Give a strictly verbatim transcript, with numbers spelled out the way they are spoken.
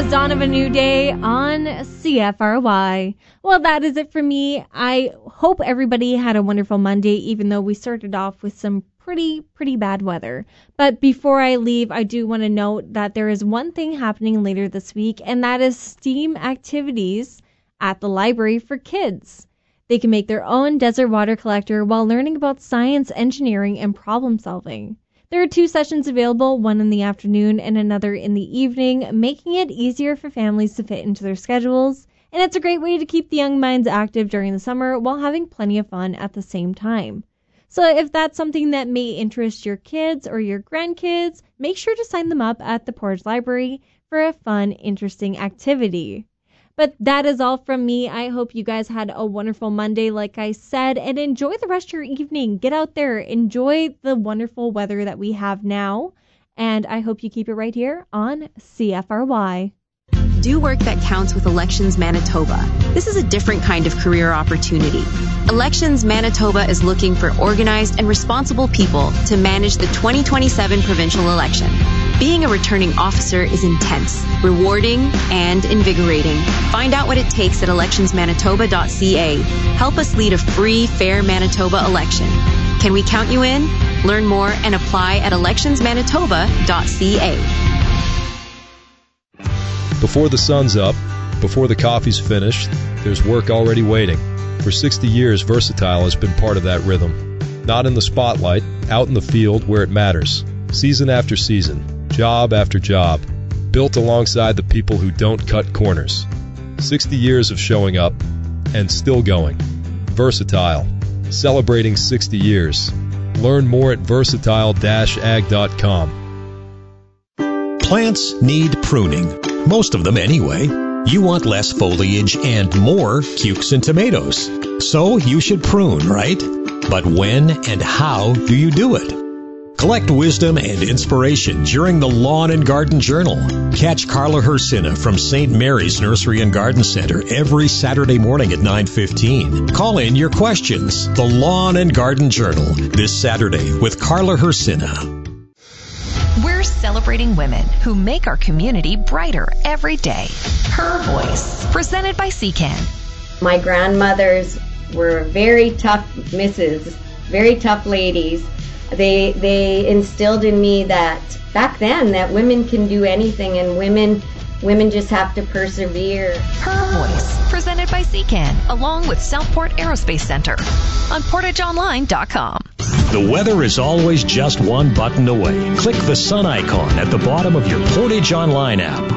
was Dawn of a New Day on C F R Y. Well, that is it for me. I hope everybody had a wonderful Monday, even though we started off with some pretty, pretty bad weather. But before I leave, I do want to note that there is one thing happening later this week, and that is STEAM activities at the library for kids. They can make their own desert water collector while learning about science, engineering, and problem solving. There are two sessions available, one in the afternoon and another in the evening, making it easier for families to fit into their schedules. And it's a great way to keep the young minds active during the summer while having plenty of fun at the same time. So if that's something that may interest your kids or your grandkids, make sure to sign them up at the Portage Library for a fun, interesting activity. But that is all from me. I hope you guys had a wonderful Monday, like I said, and enjoy the rest of your evening. Get out there, enjoy the wonderful weather that we have now, and I hope you keep it right here on C F R Y. Do work that counts with Elections Manitoba. This is a different kind of career opportunity. Elections Manitoba is looking for organized and responsible people to manage the twenty twenty-seven provincial election. Being a returning officer is intense, rewarding, and invigorating. Find out what it takes at elections manitoba dot c a. Help us lead a free, fair Manitoba election. Can we count you in? Learn more and apply at elections manitoba dot c a. Before the sun's up, before the coffee's finished, there's work already waiting. For sixty years, Versatile has been part of that rhythm. Not in the spotlight, out in the field where it matters. Season after season, job after job, built alongside the people who don't cut corners. sixty years of showing up, and still going. Versatile, celebrating sixty years. Learn more at versatile dash ag dot com. Plants need pruning. Most of them anyway. You want less foliage and more cukes and tomatoes. So you should prune, right? But when and how do you do it? Collect wisdom and inspiration during the Lawn and Garden Journal. Catch Carla Hersina from Saint Mary's Nursery and Garden Center every Saturday morning at nine fifteen. Call in your questions. The Lawn and Garden Journal this Saturday with Carla Hersina. We're celebrating women who make our community brighter every day. Her Voice, presented by C C A N. My grandmothers were very tough misses, very tough ladies. They they instilled in me that back then that women can do anything, and women women just have to persevere. Her Voice, presented by C C A N, along with Southport Aerospace Center on portage online dot com. The weather is always just one button away. Click the sun icon at the bottom of your Portage Online app.